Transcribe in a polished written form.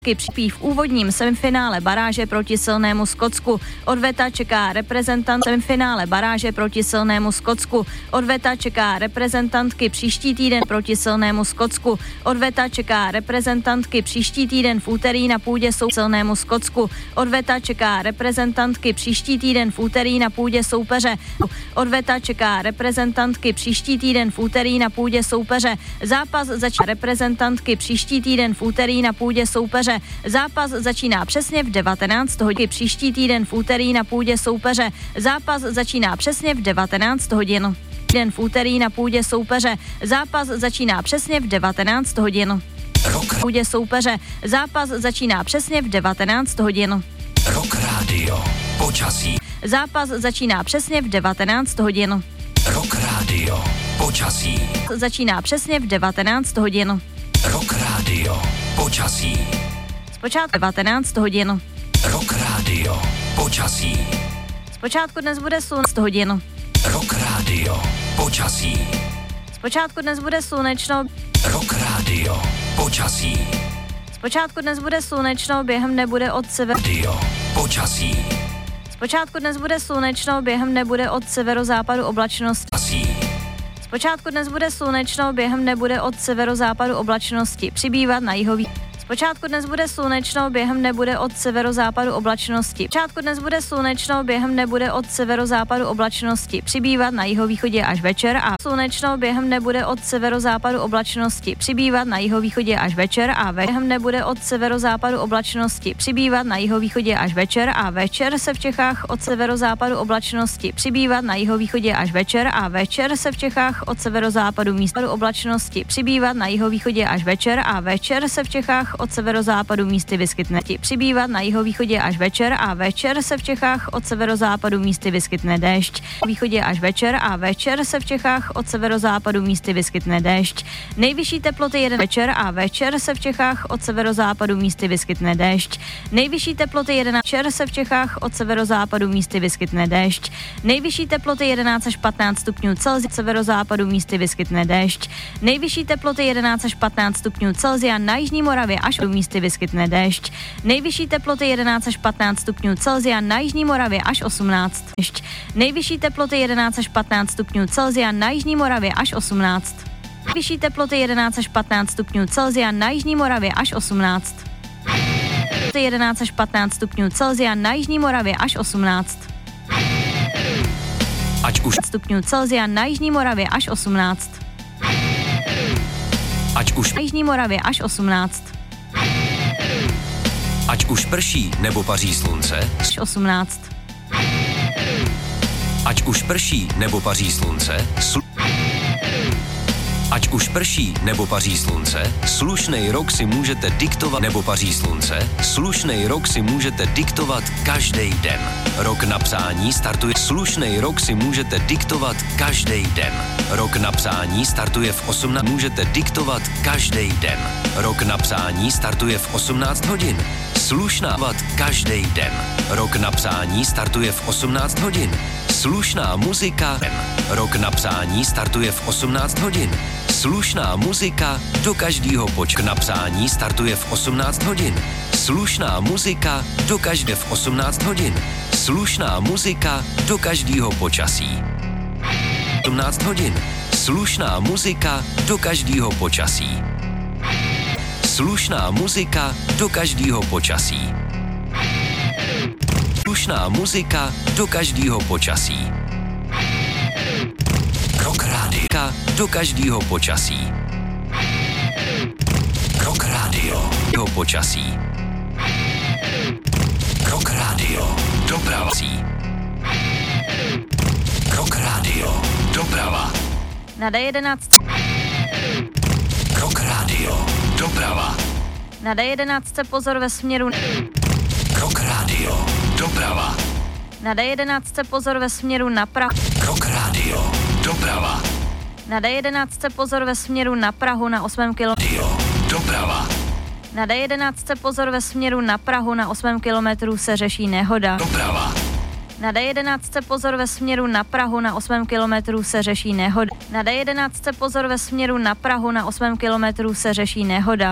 Připí v úvodním semifinále baráže proti silnému Skotsku. Odveta čeká reprezentant semifinále baráže proti silnému Skotsku. Odveta čeká reprezentantky příští týden proti silnému Skotsku. Odveta čeká reprezentantky příští týden v úterý na půdě silnému Skotsku. Odveta čeká reprezentantky příští týden v úterý na půdě soupeře. Odveta čeká reprezentantky příští týden v úterý na půdě soupeře. Zápas začíná reprezentantky příští týden v úterý na půdě soupeře. Zápas začíná přesně v 19 hodin příští týden v úterý na půdě soupeře. Zápas začíná přesně v 19 hodin. Den v úterý na půdě soupeře. Zápas začíná přesně v 19 hodin. Půdě soupeře. Zápas začíná přesně v 19 hodin. Rock Radio. Počasí. Zápas začíná přesně v 19 hodin. Rock Radio. Počasí. Začíná přesně v 19 hodin. Rock Radio. Počasí. Zpočátku 19 hodin. Rock Radio. Počasí. Zpočátku dnes bude 100 hodin. Rock Radio. Počasí. Zpočátku dnes bude slunečno. Rock Radio. Počasí. Zpočátku dnes bude slunečno, během nebude od severu. Radio. Počasí. Zpočátku dnes bude slunečno, během nebude od severozápadu oblačnosti. Zpočátku dnes bude slunečno, během nebude od severozápadu oblačnosti. Přibývat na jihovýchodě. Zpočátku dnes bude slunečno, během nebude od severozápadu oblačnosti. Zpočátku dnes bude slunečno, během nebude od severozápadu oblačnosti. Přibývat na jihovýchodě až večer a slunečno, během nebude od severozápadu oblačnosti. Přibývat na jihovýchodě až večer a během nebude od severozápadu oblačnosti. Přibývat na jihovýchodě až večer a večer se v Čechách od severozápadu oblačnosti. Přibývat na jihovýchodě až večer a večer se v Čechách od severozápadu místy oblačnosti. Přibývat na jihovýchodě až večer a večer se v Čechách od severozápadu místy vyskytne. Přibývat na jihovýchodě až večer a večer se v Čechách od severozápadu místy vyskytne déšť. Východě až večer a večer se v Čechách od severozápadu místy vyskytne déšť. Nejvyšší teploty 1 večer a večer se v Čechách od severozápadu místy vyskytne déšť. Nejvyšší teploty 11 večer se v Čechách od severozápadu místy vyskytne déšť. Nejvyšší teploty 11 až 15 stupňů Celsia severozápadu místy vyskytne déšť. Nejvyšší teploty 11 až 15 stupňů Celsia na jižní Moravě až do místy vyskytne déšť. Nejvyšší teploty 11 až 15 stupňů Celsia na jižní Moravě až 18. Déšť. Nejvyšší teploty 11 až 15 stupňů Celsia na jižní Moravě až 18. Nejvyšší teploty 11 až 15 stupňů Celsia na jižní Moravě až 18. 11 až 15 stupňů Celsia na jižní Moravě až 18. Ať už stupňů Celsia na jižní Moravě až 18. Ať už na jižní Moravě až 18. Ať už prší nebo paří slunce. Až 18. Ať už prší nebo paří slunce. Ať už prší nebo paří slunce, slušnej rok si můžete diktovat nebo paří slunce, slušnej rok si můžete diktovat každý den. Rok na psání startuje, slušnej rok si můžete diktovat každý den. Rok na psání startuje v 18, můžete diktovat každý den. Rok na psání startuje v 18 hodin. Slušnávat každý den. Rok na psání startuje v 18 hodin. Slušná muzika. Rok na psání startuje v 18 hodin. Slušná muzika do každého počku. Na psání startuje v 18 hodin. Slušná muzika do každé v 18 hodin. Slušná muzika do každého počasí. 18 hodin. Slušná muzika do každého počasí. Slušná muzika do každého počasí. Slušná muzika do každého počasí. Rock Radio do každého počasí. Rock Radio do počasí. Rock Radio doprava. Rock Radio doprava. Na D11. Rock Radio doprava. Na D11 pozor ve směru. Rock Radio doprava. Na D11 pozor ve směru na Prahu. Rock Radio doprava. Na D11 pozor ve směru na Prahu na 8 kilometru. Doprava. Na D11 pozor ve směru na Prahu na 8 kilometru se řeší nehoda. Doprava. Na D11 pozor ve směru na Prahu na 8 kilometru se řeší nehoda. Na D11 pozor ve směru na Prahu na 8 kilometru se řeší nehoda.